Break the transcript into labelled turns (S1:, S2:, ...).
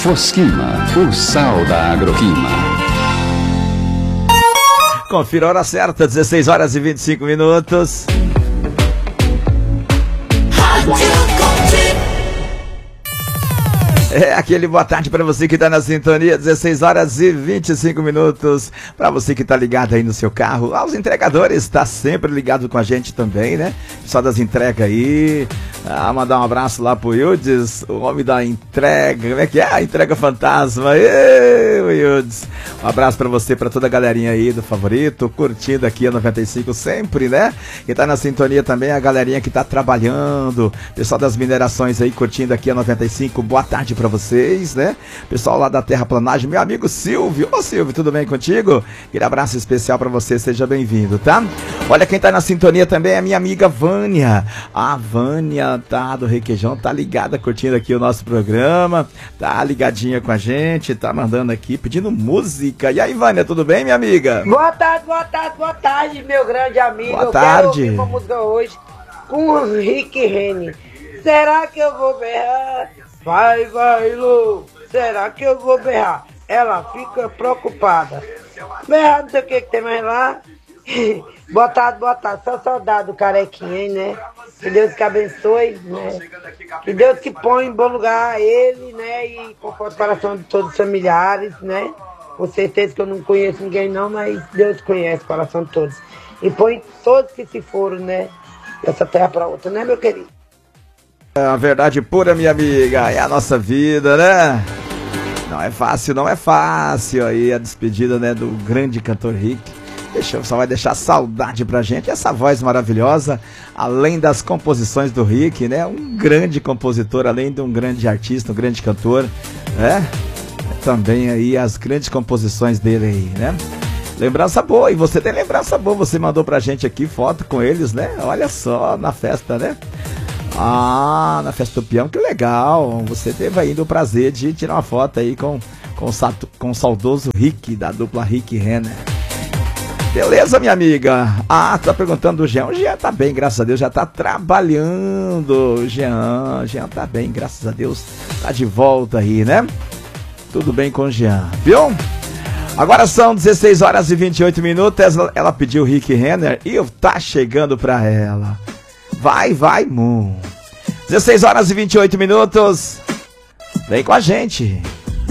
S1: Fosquima, o sal da Agroquima.
S2: Confira a hora certa, 16 horas e 25 minutos. É aquele boa tarde para você que tá na sintonia, 16 horas e 25 minutos. Para você que tá ligado aí no seu carro, aos entregadores, tá sempre ligado com a gente também, né? Só das entregas aí. Mandar um abraço lá pro Yudes, o homem da entrega. Como é que é? A entrega fantasma. Yudes. Um abraço para você, para toda a galerinha aí do Favorito, curtindo aqui a 95 sempre, né? E tá na sintonia também a galerinha que tá trabalhando, pessoal das minerações aí curtindo aqui a 95. Boa tarde para vocês, né? Pessoal lá da Terraplanagem, meu amigo Silvio. Ô Silvio, tudo bem contigo? Aquele abraço especial para você, seja bem-vindo, tá? Olha quem tá na sintonia também é a minha amiga Vânia. A Vânia tá do Requeijão, tá ligada, curtindo aqui o nosso programa, tá ligadinha com a gente, tá mandando aqui, pedindo música. E aí, Vânia, tudo bem, minha amiga?
S3: Boa tarde, meu grande amigo.
S2: Boa tarde.
S3: Eu quero ouvir uma música hoje com o Rick Renner. Será que eu vou berrar? Vai, Lu. Será que eu vou berrar? Ela fica preocupada. Berrar, não sei o que tem mais lá. Boa tarde. Só soldado carequinha, hein, né? Que Deus que abençoe, né? Que Deus que põe em bom lugar ele, né? E conforte o coração de todos os familiares, né? Com certeza que eu não conheço ninguém não, mas Deus conhece o coração de todos. E põe todos que se foram, né? Dessa terra para outra, né, meu querido?
S2: É a verdade pura, minha amiga, é a nossa vida, né? Não é fácil aí a despedida, né, do grande cantor Rick. Só vai deixar saudade pra gente, essa voz maravilhosa, além das composições do Rick, né? Um grande compositor, além de um grande artista, um grande cantor, né? Também aí as grandes composições dele aí, né? Lembrança boa, e você tem lembrança boa, você mandou pra gente aqui foto com eles, né? Olha só, na festa, né? Na festa do peão, que legal! Você teve ainda o prazer de tirar uma foto aí com o saudoso Rick, da dupla Rick Renner. Beleza, minha amiga? Tá perguntando do Jean. O Jean tá bem, graças a Deus, já tá trabalhando. O Jean tá bem, graças a Deus, tá de volta aí, né? Tudo bem com o Jean, viu? Agora são 16 horas e 28 minutos. Ela pediu Rick Renner e tá chegando pra ela. Vai, Moon. 16 horas e 28 minutos. Vem com a gente.